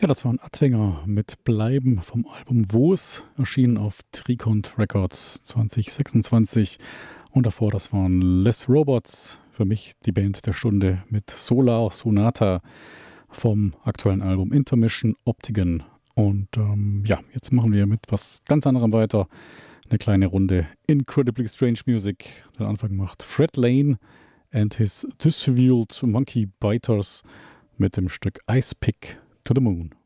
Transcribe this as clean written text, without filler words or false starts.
Ja, das war ein Attinger mit Bleiben vom Album Wo's, erschienen auf Tricont Records 2026. Und davor, das waren Les Robots, für mich die Band der Stunde mit Solar Sonata vom aktuellen Album Intermission Optigan. Und ja, jetzt machen wir mit was ganz anderem weiter. Eine kleine Runde Incredibly Strange Music. Den Anfang macht Fred Lane and his Disheveled Monkey Biters mit dem Stück Ice Pick to the Moon.